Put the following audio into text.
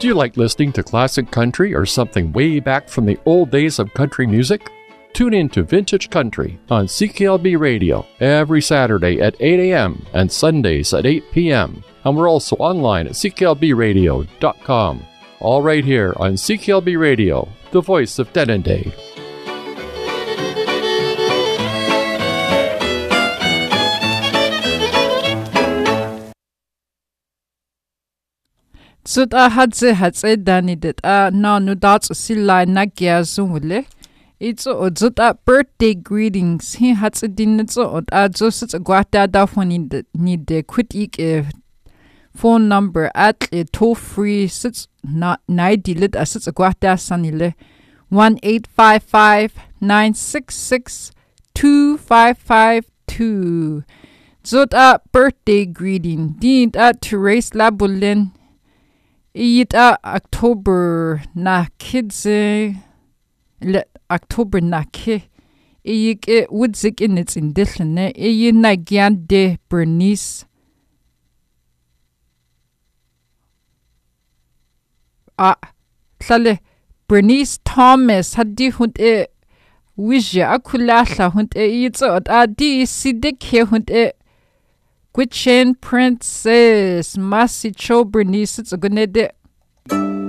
Do you like listening to classic country or something way back from the old days of country music? Tune in to Vintage Country on CKLB Radio every Saturday at 8 a.m. and Sundays at 8 p.m. And we're also online at cklbradio.com. All right here on CKLB Radio, the voice of Denendeh. Zut hadze hatze danidet na nu dats silla nagya zungle. It's zut birthday greetings. He hatze dinetso just guata da need de quit phone number at toll free sits not lit as it's guata sanile 1-855-966-2552. Zut birthday greeting. Din Therese Labulin. Ita October na kids October na ke ik wudzik in its indishne na gyan de Bernice Sale Bernice Thomas haddi hund wija akulasha hund itso di sidik he hund Gwichen Princess Masi Cho Bernice it's a good